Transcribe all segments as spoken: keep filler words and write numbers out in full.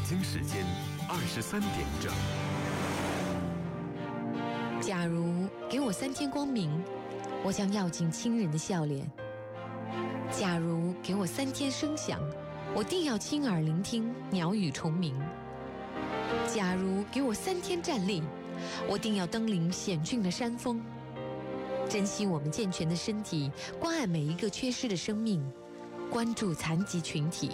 京时间二十三点整。 假如给我三天光明，我将要尽亲人的笑脸；假如给我三天声响，我定要亲耳聆听鸟语虫鸣；假如给我三天站立，我定要登临险峻的山峰。珍惜我们健全的身体，关爱每一个缺失的生命，关注残疾群体。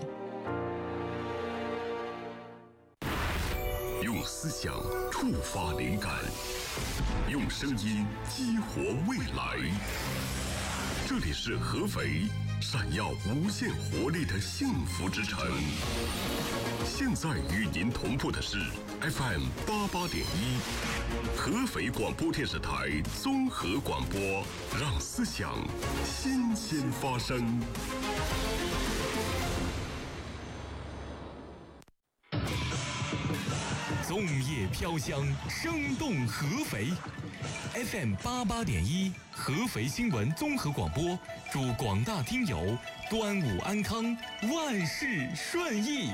用思想触发灵感，用声音激活未来。这里是合肥，闪耀无限活力的幸福之城。现在与您同步的是 F M 八八点一，合肥广播电视台综合广播，让思想新鲜发生。 粽叶飘香，生动合肥。F M 八八点一，合肥新闻综合广播，祝广大听友端午安康，万事顺意。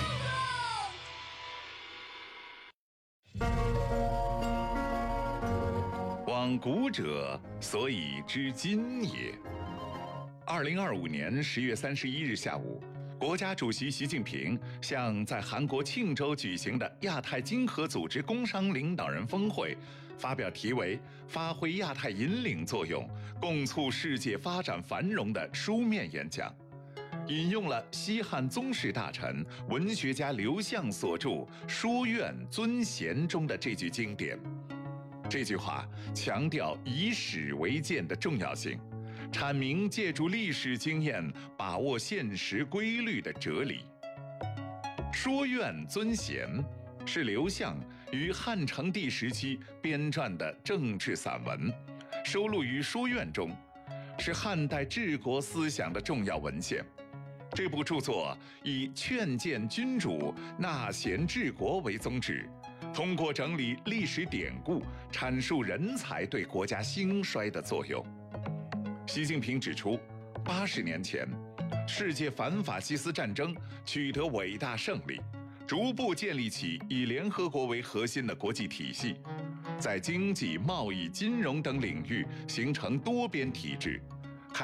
往古者，所以知今也。二零二五年十月三十一日下午，国家主席习近平向在韩国庆州举行的亚太经合组织工商领导人峰会发表题为“发挥亚太引领作用，共促世界发展繁荣”的书面演讲，引用了西汉宗室大臣、文学家刘向所著《书院尊贤》中的这句经典。这句话强调以史为鉴的重要性，阐明借助历史经验把握现实规律的哲理。说院尊贤是刘向于汉成帝时期编撰的政治散文，收录于《书院》中，是汉代治国思想的重要文献。这部著作以劝谏君主、纳贤治国为宗旨，通过整理历史典故，阐述人才对国家兴衰的作用。习近平指出，八十年前，世界反法西斯战争取得伟大胜利，逐步建立起以联合国为核心的国际体系，在经济、贸易、金融等领域形成多边体制，